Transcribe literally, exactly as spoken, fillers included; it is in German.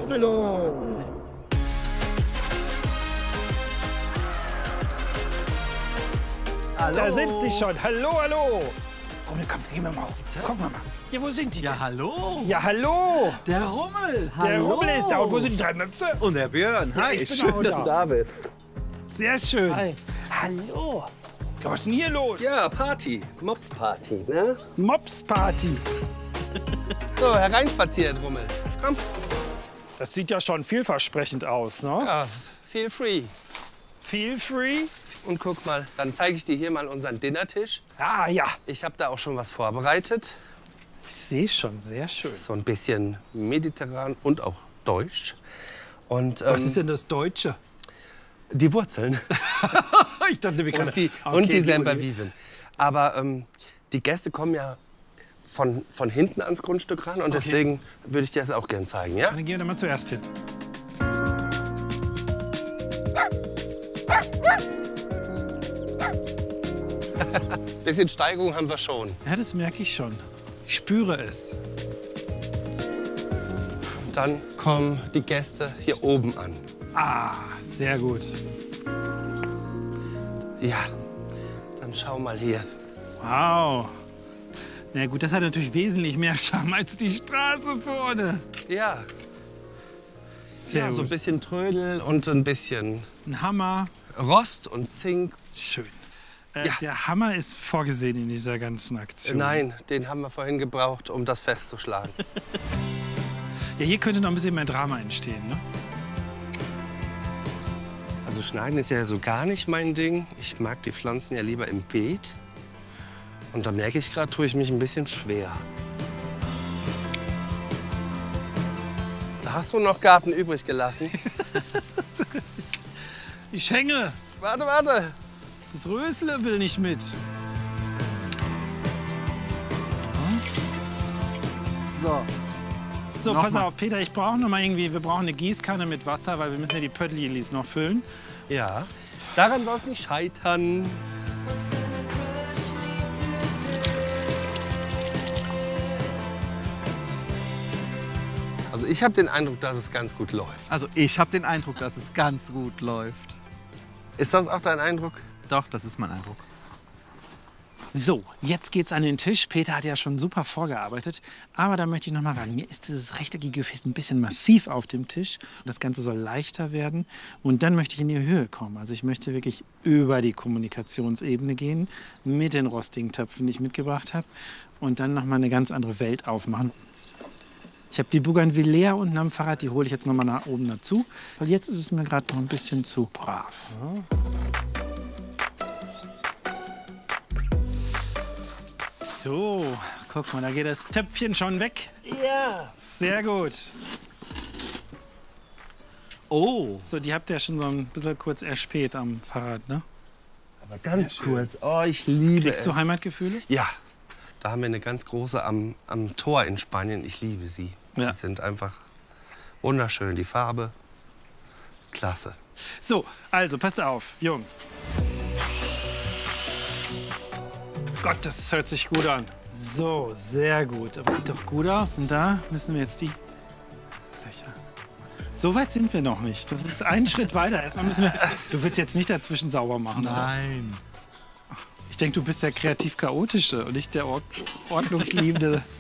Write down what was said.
Verknüllung. Hallo. Da sind sie schon. Hallo, hallo. Komm, komm, gehen wir mal auf. Gucken wir mal. Ja, wo sind die Ja, denn? hallo. Ja, hallo. Der Rummel. Der Hallo. Rummel ist da. Und wo sind die drei Möpse? Und der Björn. Ja, Hi, ich bin schön, auch dass da. du da bist. Sehr schön. Hi. Hallo. Ja, was ist denn hier los? Ja, Party. Mops-Party, ne? Mops-Party. So, hereinspaziert, Rummel. Komm. Das sieht ja schon vielversprechend aus, ne? Ja, feel free. Feel free. Und guck mal, dann zeige ich dir hier mal unseren Dinnertisch. Ah, ja. Ich habe da auch schon was vorbereitet. Ich sehe schon, sehr schön. So ein bisschen mediterran und auch deutsch. Und, ähm, Was ist denn das Deutsche? Die Wurzeln Ich dachte, wir und die, okay, und die gut. Semperviven. Aber ähm, die Gäste kommen ja von, von hinten ans Grundstück ran. Und Okay. deswegen würde ich dir das auch gerne zeigen, ja? Dann gehen wir da mal zuerst hin. Bisschen Steigung haben wir schon. Ja, das merke ich schon. Ich spüre es. Und dann kommen die Gäste hier oben an. Ah, sehr gut. Ja, dann schau mal hier. Wow. Na gut, das hat natürlich wesentlich mehr Charme als die Straße vorne. Ja, Sehr ja so ein gut. bisschen Trödel und ein bisschen Ein Hammer. Rost und Zink. Schön. Äh, Ja. Der Hammer ist vorgesehen in dieser ganzen Aktion. Nein, den haben wir vorhin gebraucht, um das festzuschlagen. Ja, hier könnte noch ein bisschen mehr Drama entstehen, ne? Also schneiden ist ja so gar nicht mein Ding. Ich mag die Pflanzen ja lieber im Beet. Und da merke ich gerade, tue ich mich ein bisschen schwer. Da hast du noch Garten übrig gelassen. Ich hänge. Warte, warte. Das Rösle will nicht mit. So. So, Noch pass mal. auf, Peter, ich brauche noch mal irgendwie, wir brauchen eine Gießkanne mit Wasser, weil wir müssen ja die Pöttlilis noch füllen. Ja, daran soll es nicht scheitern. Also ich habe den Eindruck, dass es ganz gut läuft. Also ich habe den Eindruck, dass es ganz gut läuft. Ist das auch dein Eindruck? Doch, das ist mein Eindruck. So, jetzt geht's an den Tisch. Peter hat ja schon super vorgearbeitet. Aber da möchte ich noch mal ran. Mir ist dieses rechteckige Gefäß ein bisschen massiv auf dem Tisch. Das Ganze soll leichter werden. Und dann möchte ich in die Höhe kommen. Also ich möchte wirklich über die Kommunikationsebene gehen mit den rostigen Töpfen, die ich mitgebracht habe. Und dann noch mal eine ganz andere Welt aufmachen. Ich habe die Bougainvillea unten am Fahrrad. Die hole ich jetzt noch mal nach oben dazu. Weil jetzt ist es mir gerade noch ein bisschen zu brav. So, guck mal, da geht das Töpfchen schon weg. Ja. Sehr gut. Oh. So, die habt ihr schon so ein bisschen kurz erspäht am Fahrrad, ne? Aber ganz kurz. Oh, ich liebe Kriegst es. du Heimatgefühle? Ja. Da haben wir eine ganz große am, am Tor in Spanien. Ich liebe sie. Ja. Die sind einfach wunderschön. Die Farbe, klasse. So, also passt auf, Jungs. Gott, das hört sich gut an. So, sehr gut. Aber sieht doch gut aus. Und da müssen wir jetzt die Löcher. So weit sind wir noch nicht. Das ist ein Schritt weiter. Erstmal müssen wir. Du willst jetzt nicht dazwischen sauber machen, oder? Nein. Ich denke, du bist der kreativ-chaotische und nicht der Ord Ordnungsliebende